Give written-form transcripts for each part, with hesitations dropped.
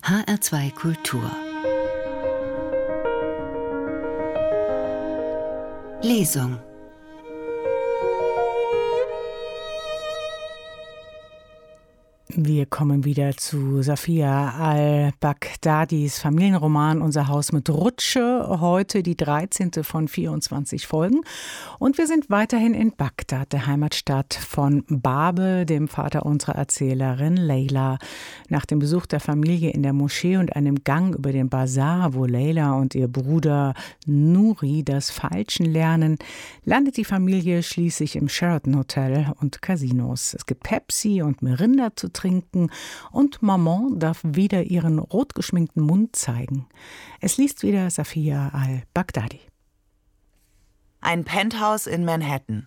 HR2 Kultur. Lesung. Wir kommen wieder zu Safia al-Baghdadis Familienroman Unser Haus mit Rutsche. Heute die 13. von 24 Folgen. Und wir sind weiterhin in Bagdad, der Heimatstadt von Babe, dem Vater unserer Erzählerin Leila. Nach dem Besuch der Familie in der Moschee und einem Gang über den Bazar, wo Leila und ihr Bruder Nuri das Feilschen lernen, landet die Familie schließlich im Sheraton Hotel und Casinos. Es gibt Pepsi und Mirinda zu trinken und Maman darf wieder ihren rot geschminkten Mund zeigen. Es liest wieder Safia al-Baghdadi. Ein Penthouse in Manhattan.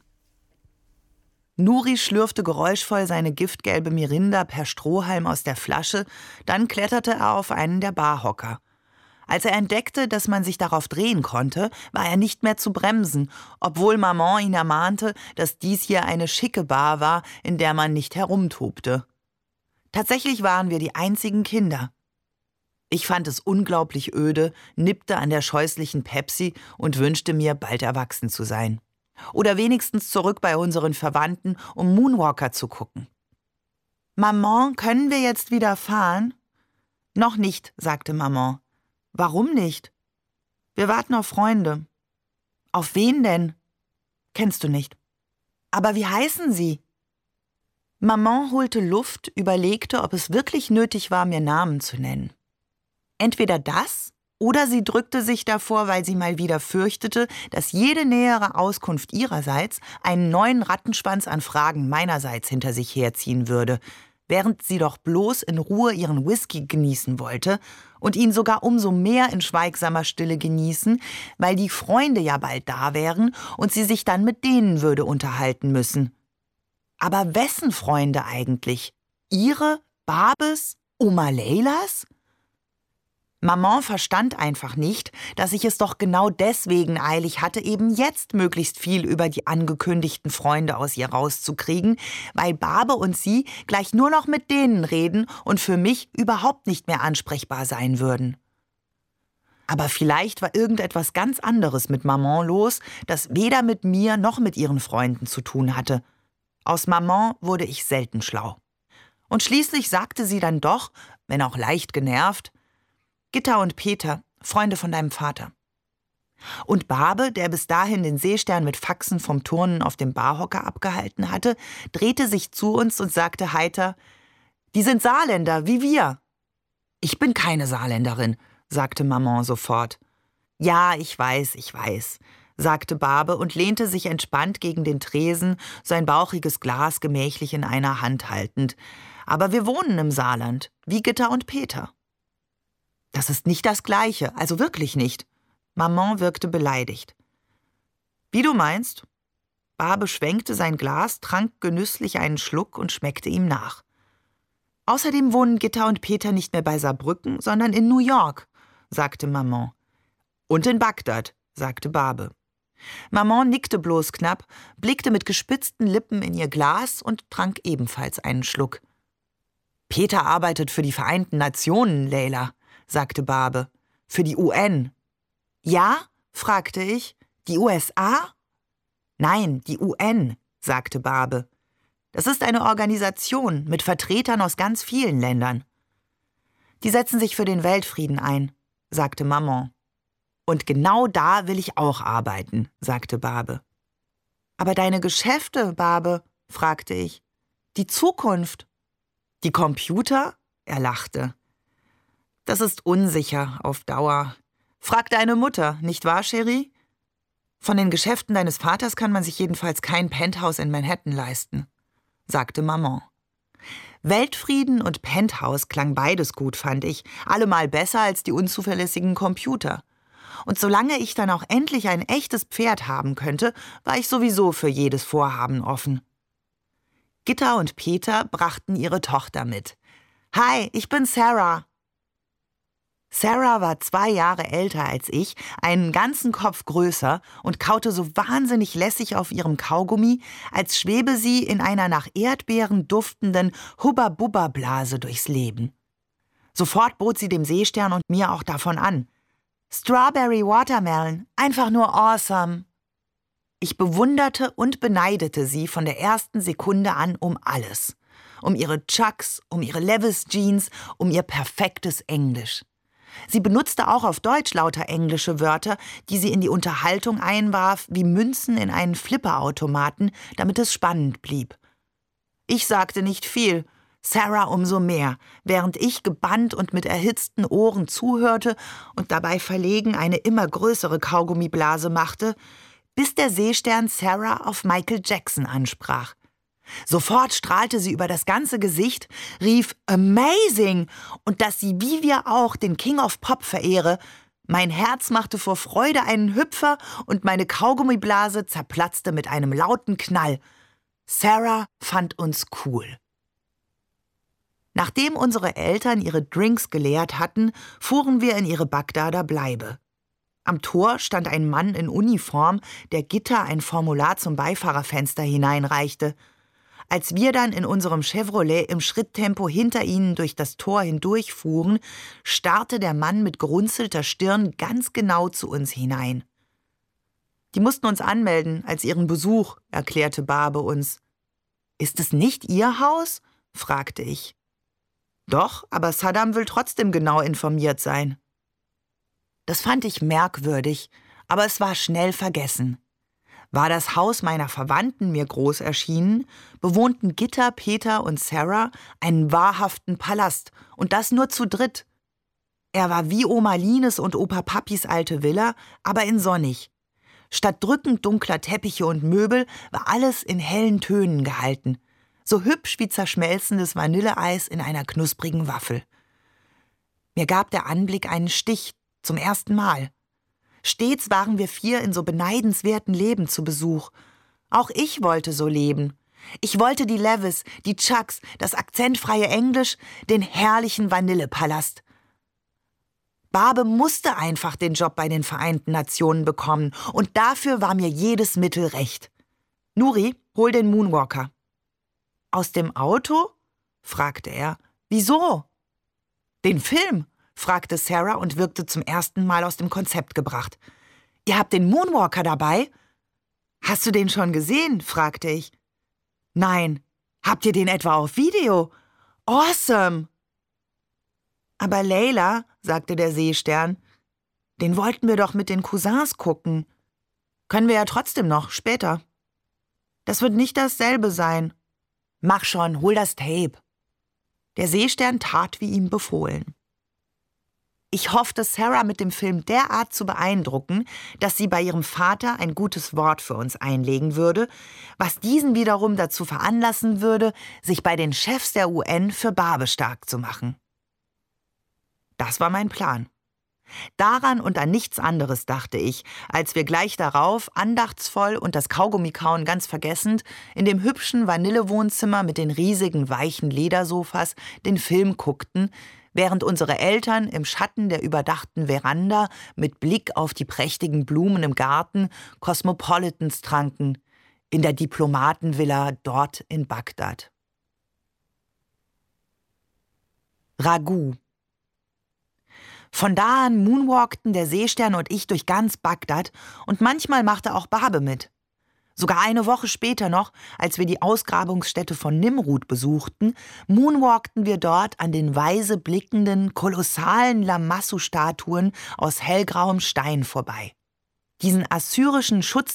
Nuri schlürfte geräuschvoll seine giftgelbe Mirinda per Strohhalm aus der Flasche, dann kletterte er auf einen der Barhocker. Als er entdeckte, dass man sich darauf drehen konnte, war er nicht mehr zu bremsen, obwohl Maman ihn ermahnte, dass dies hier eine schicke Bar war, in der man nicht herumtobte. Tatsächlich waren wir die einzigen Kinder. Ich fand es unglaublich öde, nippte an der scheußlichen Pepsi und wünschte mir, bald erwachsen zu sein. Oder wenigstens zurück bei unseren Verwandten, um Moonwalker zu gucken. »Maman, können wir jetzt wieder fahren?« »Noch nicht«, sagte Maman. »Warum nicht?« »Wir warten auf Freunde.« »Auf wen denn?« »Kennst du nicht.« »Aber wie heißen sie?« Maman holte Luft, überlegte, ob es wirklich nötig war, mir Namen zu nennen. Entweder das, oder sie drückte sich davor, weil sie mal wieder fürchtete, dass jede nähere Auskunft ihrerseits einen neuen Rattenschwanz an Fragen meinerseits hinter sich herziehen würde, während sie doch bloß in Ruhe ihren Whisky genießen wollte und ihn sogar umso mehr in schweigsamer Stille genießen, weil die Freunde ja bald da wären und sie sich dann mit denen würde unterhalten müssen. Aber wessen Freunde eigentlich? Ihre? Babes? Oma Leilas? Maman verstand einfach nicht, dass ich es doch genau deswegen eilig hatte, eben jetzt möglichst viel über die angekündigten Freunde aus ihr rauszukriegen, weil Babe und sie gleich nur noch mit denen reden und für mich überhaupt nicht mehr ansprechbar sein würden. Aber vielleicht war irgendetwas ganz anderes mit Maman los, das weder mit mir noch mit ihren Freunden zu tun hatte. Aus Maman wurde ich selten schlau. Und schließlich sagte sie dann doch, wenn auch leicht genervt, Gitta und Peter, Freunde von deinem Vater. Und Babe, der bis dahin den Seestern mit Faxen vom Turnen auf dem Barhocker abgehalten hatte, drehte sich zu uns und sagte heiter, die sind Saarländer, wie wir. Ich bin keine Saarländerin, sagte Maman sofort. Ja, ich weiß, sagte Babe und lehnte sich entspannt gegen den Tresen, sein bauchiges Glas gemächlich in einer Hand haltend. Aber wir wohnen im Saarland, wie Gitta und Peter. Das ist nicht das Gleiche, also wirklich nicht. Maman wirkte beleidigt. Wie du meinst? Babe schwenkte sein Glas, trank genüsslich einen Schluck und schmeckte ihm nach. Außerdem wohnen Gitta und Peter nicht mehr bei Saarbrücken, sondern in New York, sagte Maman. Und in Bagdad, sagte Babe. Maman nickte bloß knapp, blickte mit gespitzten Lippen in ihr Glas und trank ebenfalls einen Schluck. Peter arbeitet für die Vereinten Nationen, Leila, sagte Babe. Für die UN. Ja? fragte ich. Die USA? Nein, die UN, sagte Babe. Das ist eine Organisation mit Vertretern aus ganz vielen Ländern. Die setzen sich für den Weltfrieden ein, sagte Maman. Und genau da will ich auch arbeiten, sagte Babe. Aber deine Geschäfte, Babe, fragte ich. Die Zukunft. Die Computer? Er lachte. Das ist unsicher auf Dauer. Frag deine Mutter, nicht wahr, Cherie? Von den Geschäften deines Vaters kann man sich jedenfalls kein Penthouse in Manhattan leisten, sagte Maman. Weltfrieden und Penthouse klang beides gut, fand ich, allemal besser als die unzuverlässigen Computer. Und solange ich dann auch endlich ein echtes Pferd haben könnte, war ich sowieso für jedes Vorhaben offen. Gitta und Peter brachten ihre Tochter mit. »Hi, ich bin Sarah.« Sarah war 2 Jahre älter als ich, einen ganzen Kopf größer und kaute so wahnsinnig lässig auf ihrem Kaugummi, als schwebe sie in einer nach Erdbeeren duftenden Hubba-Bubba-Blase durchs Leben. Sofort bot sie dem Seestern und mir auch davon an. Strawberry Watermelon, einfach nur awesome. Ich bewunderte und beneidete sie von der ersten Sekunde an um alles. Um ihre Chucks, um ihre Levi's Jeans, um ihr perfektes Englisch. Sie benutzte auch auf Deutsch lauter englische Wörter, die sie in die Unterhaltung einwarf, wie Münzen in einen Flipperautomaten, damit es spannend blieb. Ich sagte nicht viel, Sarah umso mehr, während ich gebannt und mit erhitzten Ohren zuhörte und dabei verlegen eine immer größere Kaugummiblase machte, bis der Seestern Sarah auf Michael Jackson ansprach. Sofort strahlte sie über das ganze Gesicht, rief »Amazing!« und dass sie wie wir auch den King of Pop verehre. Mein Herz machte vor Freude einen Hüpfer und meine Kaugummiblase zerplatzte mit einem lauten Knall. Sarah fand uns cool. Nachdem unsere Eltern ihre Drinks geleert hatten, fuhren wir in ihre Bagdader Bleibe. Am Tor stand ein Mann in Uniform, der Gitta ein Formular zum Beifahrerfenster hineinreichte. Als wir dann in unserem Chevrolet im Schritttempo hinter ihnen durch das Tor hindurchfuhren, starrte der Mann mit gerunzelter Stirn ganz genau zu uns hinein. »Die mussten uns anmelden als ihren Besuch«, erklärte Barbe uns. »Ist es nicht Ihr Haus?« fragte ich. »Doch, aber Saddam will trotzdem genau informiert sein.« Das fand ich merkwürdig, aber es war schnell vergessen. War das Haus meiner Verwandten mir groß erschienen, bewohnten Gitta, Peter und Sarah einen wahrhaften Palast, und das nur zu dritt. Er war wie Oma Lines und Opa Papis alte Villa, aber in sonnig. Statt drückend dunkler Teppiche und Möbel war alles in hellen Tönen gehalten, so hübsch wie zerschmelzendes Vanilleeis in einer knusprigen Waffel. Mir gab der Anblick einen Stich, zum ersten Mal. Stets waren wir 4 in so beneidenswerten Leben zu Besuch. Auch ich wollte so leben. Ich wollte die Levi's, die Chucks, das akzentfreie Englisch, den herrlichen Vanillepalast. Barbe musste einfach den Job bei den Vereinten Nationen bekommen, und dafür war mir jedes Mittel recht. »Nuri, hol den Moonwalker.« »Aus dem Auto?« fragte er. »Wieso?« »Den Film?« fragte Sarah und wirkte zum ersten Mal aus dem Konzept gebracht. »Ihr habt den Moonwalker dabei?« »Hast du den schon gesehen?« fragte ich. »Nein. Habt ihr den etwa auf Video? Awesome!« »Aber Leila«, sagte der Seestern, »den wollten wir doch mit den Cousins gucken. Können wir ja trotzdem noch, später.« »Das wird nicht dasselbe sein.« »Mach schon, hol das Tape.« Der Seestern tat, wie ihm befohlen. Ich hoffte, Sarah mit dem Film derart zu beeindrucken, dass sie bei ihrem Vater ein gutes Wort für uns einlegen würde, was diesen wiederum dazu veranlassen würde, sich bei den Chefs der UN für Barbe stark zu machen. Das war mein Plan. Daran und an nichts anderes dachte ich, als wir gleich darauf, andachtsvoll und das Kaugummikauen ganz vergessend, in dem hübschen Vanillewohnzimmer mit den riesigen, weichen Ledersofas den Film guckten, während unsere Eltern im Schatten der überdachten Veranda mit Blick auf die prächtigen Blumen im Garten Cosmopolitans tranken, in der Diplomatenvilla dort in Bagdad. Ragout. Von da an moonwalkten der Seestern und ich durch ganz Bagdad, und manchmal machte auch Barbe mit. Sogar eine Woche später noch, als wir die Ausgrabungsstätte von Nimrud besuchten, moonwalkten wir dort an den weise blickenden, kolossalen Lamassu-Statuen aus hellgrauem Stein vorbei. Diesen assyrischen